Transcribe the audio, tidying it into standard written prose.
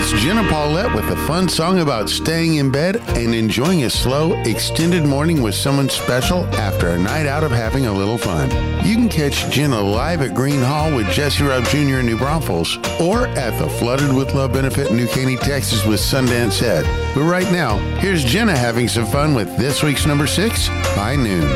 It's Jenna Paulette with a fun song about staying in bed and enjoying a slow, extended morning with someone special after a night out of having a little fun. You can catch Jenna live at Green Hall with Jesse Rubb Jr. in New Braunfels or at the Flooded with Love benefit in New Caney, Texas with Sundance Head. But right now, here's Jenna having some fun with this week's number 6 by noon.